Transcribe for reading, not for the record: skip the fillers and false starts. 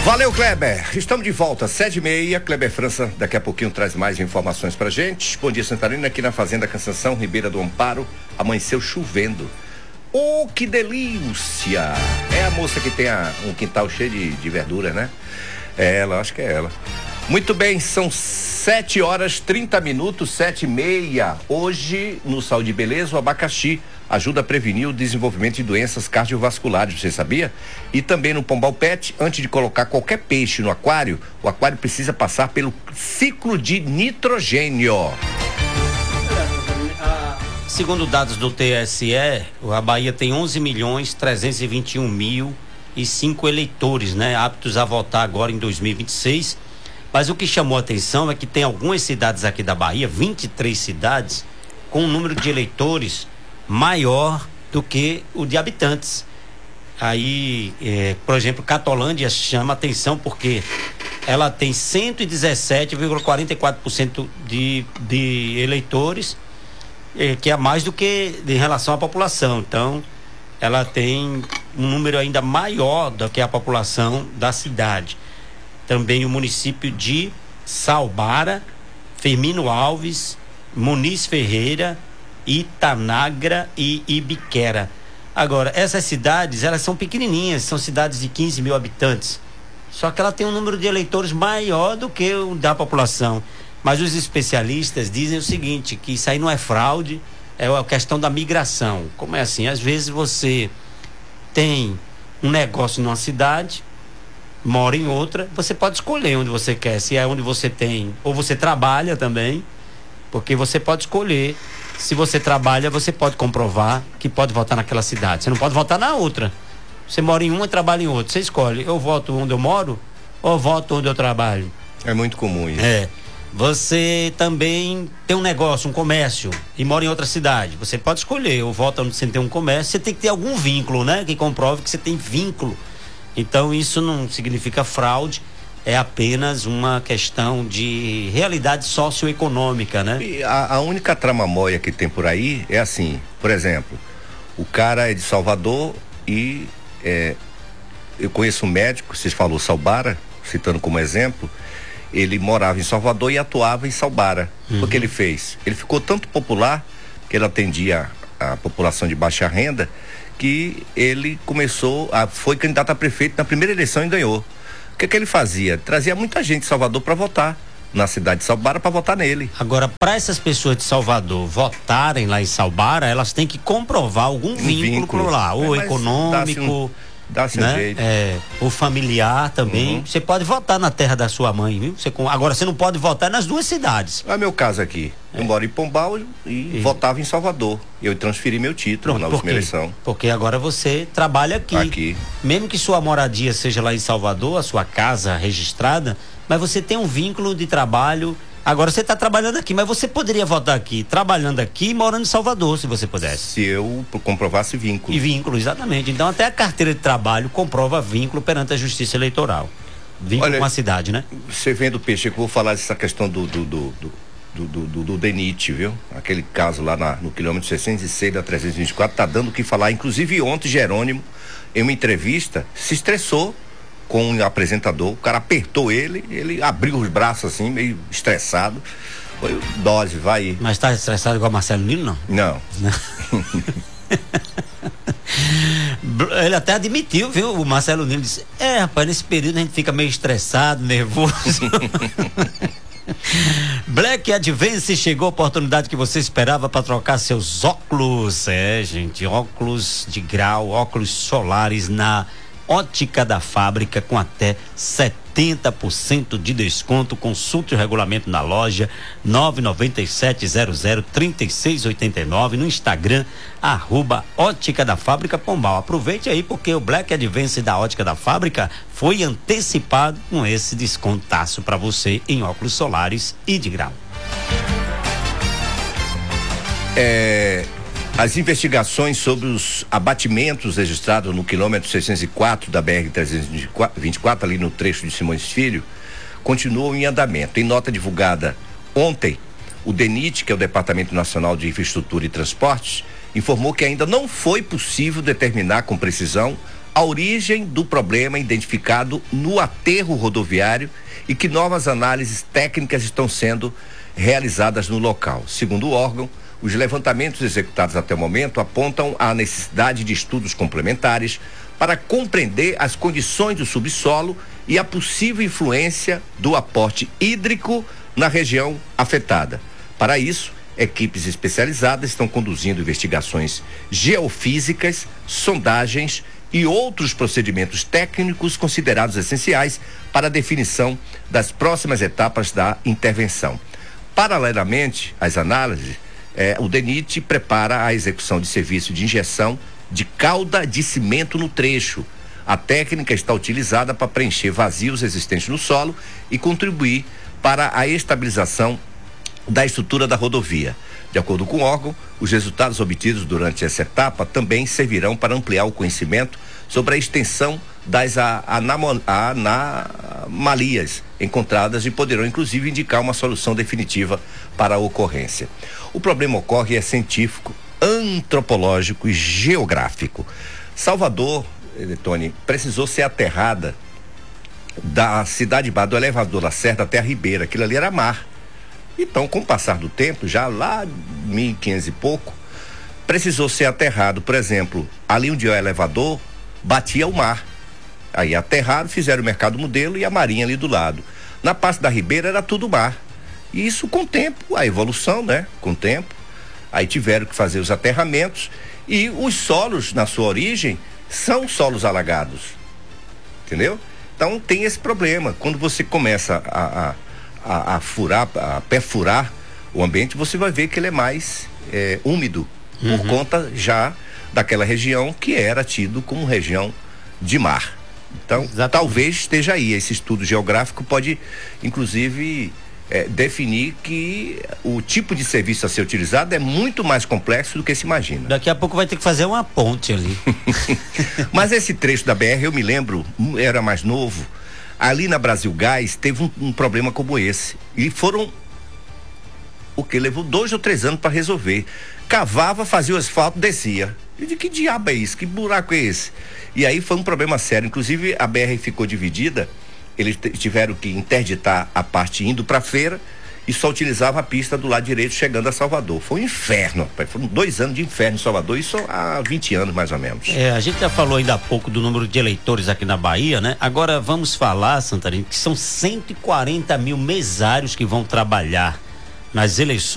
Valeu, Kleber. Estamos de volta, 7h30. Kleber França, daqui a pouquinho traz mais informações pra gente. Bom dia, Santarina, aqui na Fazenda Cansanção, Ribeira do Amparo. Amanheceu chovendo. Oh, que delícia! É a moça que tem um quintal cheio de verdura, né? É ela, acho que é ela. Muito bem, são 7h30, 7h30. Hoje, no Saúde e Beleza, o abacaxi ajuda a prevenir o desenvolvimento de doenças cardiovasculares, você sabia? E também no Pombal Pet, antes de colocar qualquer peixe no aquário, o aquário precisa passar pelo ciclo de nitrogênio. Segundo dados do TSE, a Bahia tem 11.321.005 eleitores, né, aptos a votar agora em 2026. Mas o que chamou a atenção é que tem algumas cidades aqui da Bahia, 23 cidades, com um número de eleitores maior do que o de habitantes. Aí, por exemplo, Catolândia chama atenção porque ela tem 117,44% de eleitores, que é mais do que em relação à população. Então, ela tem um número ainda maior do que a população da cidade. Também o município de Salbara, Firmino Alves, Muniz Ferreira, Itanagra e Ibiquera. Agora, essas cidades, elas são pequenininhas, são cidades de 15 mil habitantes. Só que ela tem um número de eleitores maior do que o da população. Mas os especialistas dizem o seguinte, que isso aí não é fraude, é a questão da migração. Como é assim? Às vezes você tem um negócio numa cidade, mora em outra, você pode escolher onde você quer, se é onde você tem, ou você trabalha também, porque você pode escolher. Se você trabalha, você pode comprovar que pode votar naquela cidade. Você não pode votar na outra. Você mora em uma e trabalha em outra. Você escolhe, eu voto onde eu moro ou voto onde eu trabalho. É muito comum isso. Você também tem um negócio, um comércio e mora em outra cidade. Você pode escolher, eu voto onde você tem um comércio. Você tem que ter algum vínculo, né? Que comprove que você tem vínculo. Então isso não significa fraude. É apenas uma questão de realidade socioeconômica, né? E a única tramamóia que tem por aí é assim, por exemplo, o cara é de Salvador e eu conheço um médico, você falou Salbara, citando como exemplo, ele morava em Salvador e atuava em Salbara. O que ele fez? Ele ficou tanto popular, que ele atendia a população de baixa renda, que ele foi candidato a prefeito na primeira eleição e ganhou. O que ele fazia? Trazia muita gente de Salvador para votar na cidade de Salbara para votar nele. Agora, para essas pessoas de Salvador votarem lá em Salbara, elas têm que comprovar algum vínculo lá, ou econômico, dá-se um jeito. Ou familiar também. Você pode votar na terra da sua mãe, viu? Agora, você não pode votar nas duas cidades. É meu caso aqui. Eu moro em Pombal e votava em Salvador. Eu transferi meu título na última eleição. Porque agora você trabalha aqui. Mesmo que sua moradia seja lá em Salvador, a sua casa registrada, mas você tem um vínculo de trabalho. Agora você está trabalhando aqui, mas você poderia votar aqui, trabalhando aqui e morando em Salvador, se você pudesse. Se eu comprovasse vínculo. E vínculo, exatamente. Então até a carteira de trabalho comprova vínculo perante a Justiça Eleitoral. Vínculo com a cidade, né? Você vendo peixe, eu vou falar dessa questão do DENIT, viu? Aquele caso lá no quilômetro 606 da 324, tá dando o que falar. Inclusive ontem Jerônimo, em uma entrevista, se estressou com o apresentador, o cara apertou ele abriu os braços assim, meio estressado. Foi dose, vai aí. Mas tá estressado igual Marcelo Nilo, não? Não. Ele até admitiu, viu? O Marcelo Nilo disse, rapaz, nesse período a gente fica meio estressado, nervoso. Black Advance, chegou a oportunidade que você esperava para trocar seus óculos. Gente, óculos de grau, óculos solares na Ótica da Fábrica com até 70% de desconto. Consulte o regulamento na loja 997003689 no Instagram @Ótica da Fábrica Pombal. Aproveite aí porque o Black Advance da Ótica da Fábrica foi antecipado com esse descontaço para você em óculos solares e de grau. As investigações sobre os abatimentos registrados no quilômetro 604 da BR-324, ali no trecho de Simões Filho, continuam em andamento. Em nota divulgada ontem, o DENIT, que é o Departamento Nacional de Infraestrutura e Transportes, informou que ainda não foi possível determinar com precisão a origem do problema identificado no aterro rodoviário e que novas análises técnicas estão sendo realizadas no local. Segundo o órgão, os levantamentos executados até o momento apontam a necessidade de estudos complementares para compreender as condições do subsolo e a possível influência do aporte hídrico na região afetada. Para isso, equipes especializadas estão conduzindo investigações geofísicas, sondagens e outros procedimentos técnicos considerados essenciais para a definição das próximas etapas da intervenção. Paralelamente às análises, o DENIT prepara a execução de serviço de injeção de calda de cimento no trecho. A técnica está utilizada para preencher vazios existentes no solo e contribuir para a estabilização da estrutura da rodovia. De acordo com o órgão, os resultados obtidos durante essa etapa também servirão para ampliar o conhecimento sobre a extensão das anomalias encontradas e poderão inclusive indicar uma solução definitiva para a ocorrência. O problema ocorre é científico, antropológico e geográfico. Salvador, Tony, precisou ser aterrada da cidade do elevador Lacerda até a Ribeira. Aquilo ali era mar. Então, com o passar do tempo, já lá 1500 e pouco, precisou ser aterrado. Por exemplo, ali onde é o elevador, batia o mar. Aí aterraram, fizeram o mercado modelo e a marinha ali do lado. Na parte da Ribeira era tudo mar. E isso com o tempo, a evolução, né? Com o tempo. Aí tiveram que fazer os aterramentos e os solos, na sua origem, são solos alagados. Entendeu? Então tem esse problema. Quando você começa a perfurar o ambiente, você vai ver que ele é mais úmido, por conta já daquela região que era tido como região de mar. Então, talvez esteja aí. Esse estudo geográfico pode, inclusive, definir que o tipo de serviço a ser utilizado é muito mais complexo do que se imagina. Daqui a pouco vai ter que fazer uma ponte ali. Mas esse trecho da BR, eu me lembro, era mais novo, ali na Brasil Gás teve um problema como esse. E foram, levou 2 ou 3 anos para resolver. Cavava, fazia o asfalto, descia. Eu disse, que diabo é isso? Que buraco é esse? E aí foi um problema sério. Inclusive a BR ficou dividida. Eles tiveram que interditar a parte indo para a feira e só utilizava a pista do lado direito chegando a Salvador. Foi um inferno, rapaz. Foram 2 anos de inferno em Salvador, isso há 20 anos mais ou menos. A gente já falou ainda há pouco do número de eleitores aqui na Bahia, né? Agora vamos falar, Santarém, que são 140 mil mesários que vão trabalhar nas eleições